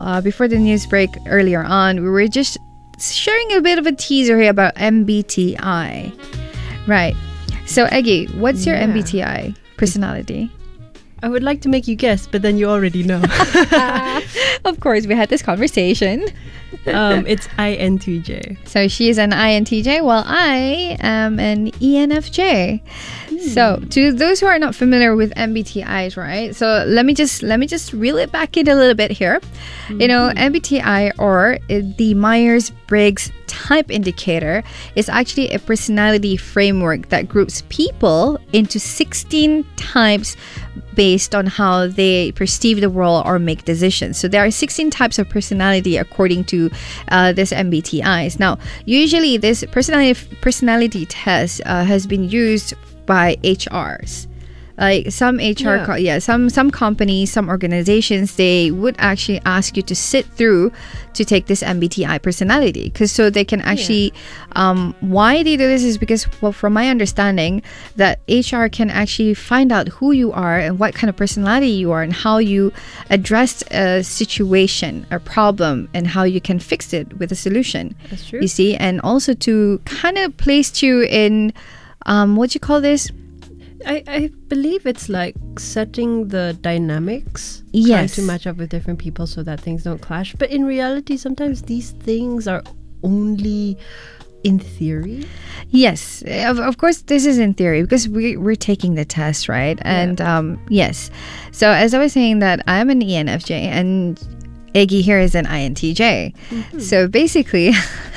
before the news break earlier on, we were just sharing a bit of a teaser here about MBTI. Right. So, Eggy, what's your MBTI personality? I would like to make you guess, but then you already know. Of course, we had this conversation. It's INTJ. So she is an INTJ, while I am an ENFJ. So to those who are not familiar with MBTIs, right? So let me just reel it back in a little bit here. You know, MBTI, or the Myers-Briggs Type Indicator, is actually a personality framework that groups people into 16 types based on how they perceive the world or make decisions. So there are 16 types of personality according to this MBTIs. Now, usually this personality test has been used by HRs. Like some HR, some companies, some organizations, they would actually ask you to sit through to take this MBTI personality, because so they can actually, why they do this is because, well, from my understanding, that HR can actually find out who you are and what kind of personality you are and how you address a situation, a problem, and how you can fix it with a solution. That's true. You see, and also to kind of place you in, what do you call this? I believe it's like setting the dynamics, yes, trying to match up with different people so that things don't clash. But in reality, sometimes these things are only in theory. Yes, of course, this is in theory because we're taking the test, right? And yes, so as I was saying, that I'm an ENFJ and Eggy here is an INTJ. So basically,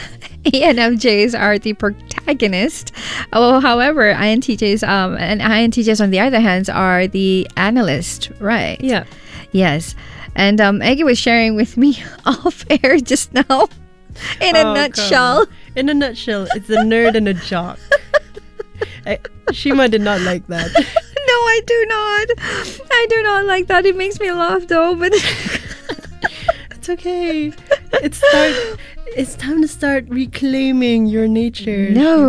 ENFJs are the protagonist. However, INTJs and INTJs on the other hand are the analyst, right? Yeah. Yes. And Eggy was sharing with me off air just now. In a nutshell. In a nutshell, it's a nerd and a jock. Shima did not like that. No, I do not. I do not like that. It makes me laugh though, but it's okay. It's time to start reclaiming your nature.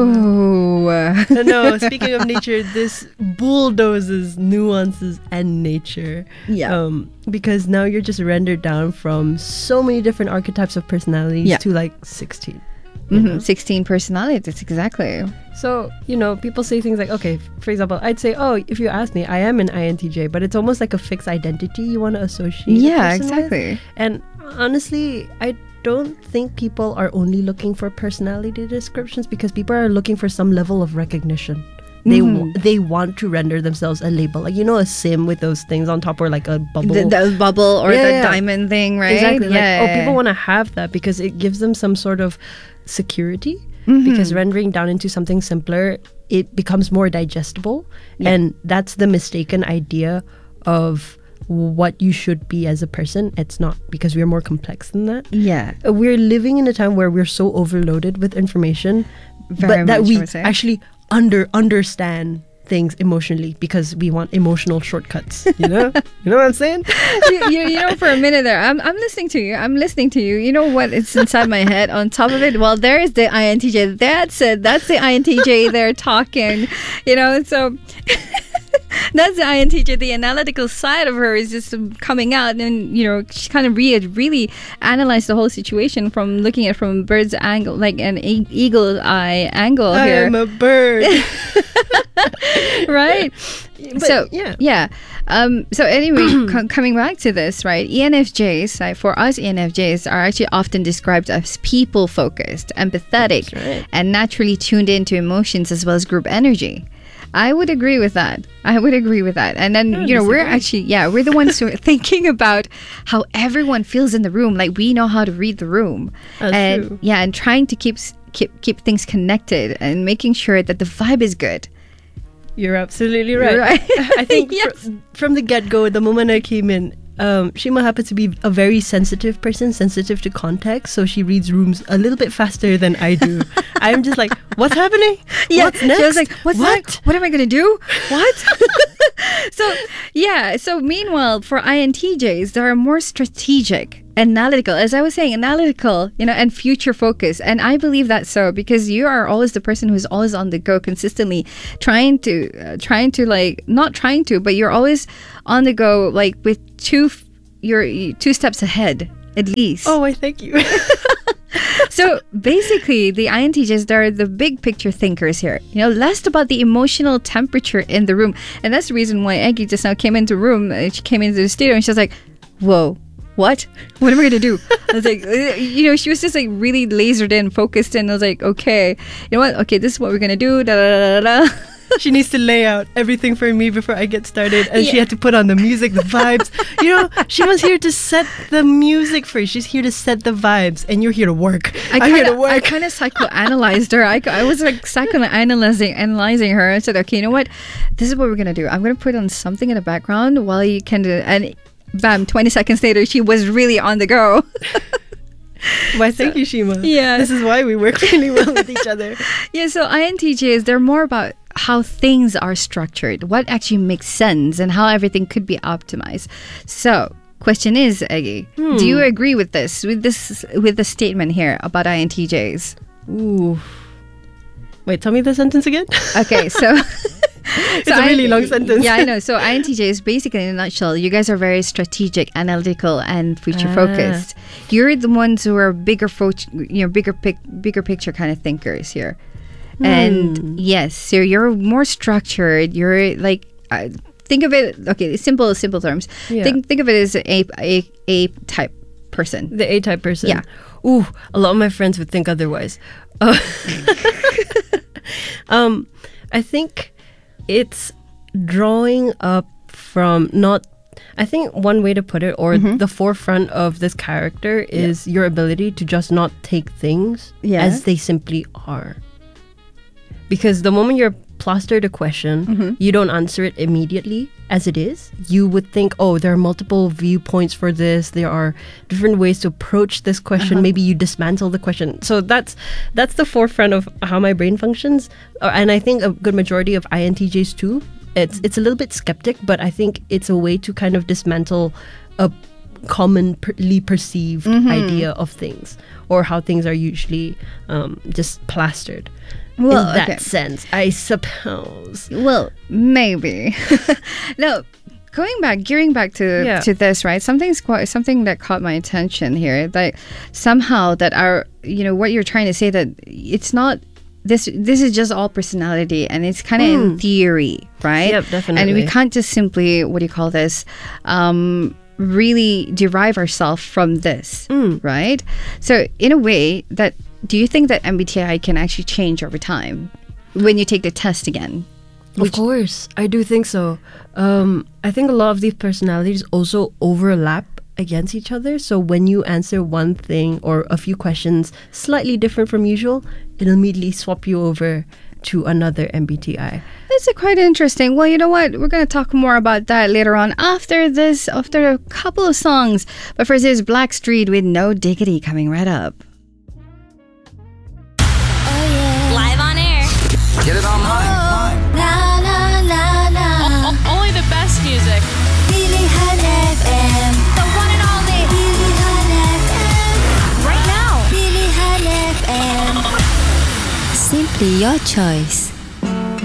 No, speaking of nature, this bulldozes nuances and nature. Yeah. Because now you're just rendered down from so many different archetypes of personalities to like 16. 16 personalities, exactly. So, people say things like, okay, for example, I'd say, if you ask me, I am an INTJ, but it's almost like a fixed identity you want to associate. Yeah, exactly. With. And honestly, I don't think people are only looking for personality descriptions, because people are looking for some level of recognition. They want to render themselves a label, like a sim with those things on top, or like a bubble, the bubble or the diamond thing, right? Exactly. People want to have that because it gives them some sort of security. Because rendering down into something simpler, it becomes more digestible, and that's the mistaken idea of what you should be as a person. It's not, because we're more complex than that. Yeah, we're living in a time where we're so overloaded with information, but that we actually understand things emotionally, because we want emotional shortcuts. You know what I'm saying? For a minute there, I'm listening to you. You know what? It's inside my head. On top of it, well, there is the INTJ. That's it. That's the INTJ. They're talking. So. That's the INTJ. The analytical side of her is just coming out, and she kind of really analyzed the whole situation from looking at it from a bird's angle, like an eagle eye angle. Here. I'm a bird. Right. But, so so anyway, coming back to this, right? ENFJs, for us, ENFJs are actually often described as people focused, empathetic, and naturally tuned into emotions as well as group energy. I would agree with that. And then, we're actually, we're the ones who are thinking about how everyone feels in the room. Like, we know how to read the room. That's true. Yeah, and trying to keep things connected and making sure that the vibe is good. You're absolutely right. I think from the get-go, the moment I came in, Shima happens to be a very sensitive person, sensitive to context, so she reads rooms a little bit faster than I do. I'm just like, what's happening? Yeah, what's next? She was like, what's next? What am I going to do? What? So meanwhile, for INTJs, they are more strategic, analytical, as I was saying, and future focused. And I believe that's so, because you are always the person who's always on the go, consistently trying to but you're always on the go, like with you're 2 steps ahead at least. Oh, I thank you. So basically, the INTJs, they're the big picture thinkers here. Less about the emotional temperature in the room. And that's the reason why Eggy just now came into the room. She came into the studio and she was like, whoa, what? What am I going to do? I was like, she was just like really lasered in, focused in. I was like, okay, you know what? Okay, this is what we're going to do. Da, da, da, da, da. She needs to lay out everything for me before I get started. And she had to put on the music, the vibes. She was here to set the music for you. She's here to set the vibes. And you're here to work. I kind of psychoanalyzed her. I was like analyzing her. I said, okay, you know what? This is what we're going to do. I'm going to put on something in the background while you can do it. And bam, 20 seconds later, she was really on the go. Why, thank you, Shima. Yeah. This is why we work really well with each other. Yeah, so INTJs, they're more about how things are structured, what actually makes sense, and how everything could be optimized. So, question is, Eggy, do you agree with the statement here about INTJs? Ooh. Wait, tell me the sentence again. Okay, so... It's a really long sentence. Yeah, I know. So INTJ is basically, in a nutshell, you guys are very strategic, analytical, and future focused. You're the ones who are bigger picture kind of thinkers here. And yes, so you're more structured. You're like, think of it. Okay, simple terms. Yeah. Think of it as a type person. The A-type person. Yeah. Ooh, a lot of my friends would think otherwise. I think it's drawing up from I think one way to put it, or the forefront of this character is your ability to just not take things as they simply are. Because the moment you're plastered a question, you don't answer it immediately as it is. You would think, oh, there are multiple viewpoints for this. There are different ways to approach this question. Maybe you dismantle the question. So that's the forefront of how my brain functions. And I think a good majority of INTJs too. It's a little bit skeptic, but I think it's a way to kind of dismantle a commonly perceived idea of things, or how things are usually just plastered. Well, in that sense, I suppose. Well, maybe. No, gearing back to this, right? Something that caught my attention here. That somehow that what you're trying to say, that it's not this is just all personality, and it's kind of in theory, right? Yep, definitely. And we can't just simply, really derive ourselves from this, right? So in a way, do you think that MBTI can actually change over time when you take the test again? Of course, I do think so. I think a lot of these personalities also overlap against each other. So when you answer one thing or a few questions slightly different from usual, it'll immediately swap you over to another MBTI. That's quite interesting. Well, you know what? We're going to talk more about that later on after a couple of songs. But first, there's Blackstreet with No Diggity coming right up. Live on air. Get it online. La la la la. Only the best music. Pilihan FM. The one and only Pilihan FM. Right now. Pilihan FM. Simply your choice.